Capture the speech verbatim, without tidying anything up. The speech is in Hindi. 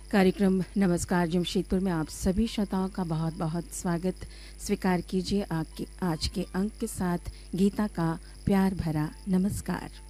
कार्यक्रम नमस्कार जमशेदपुर में आप सभी श्रोताओं का बहुत बहुत स्वागत। स्वीकार कीजिए आपके आज के अंक के साथ गीता का प्यार भरा नमस्कार।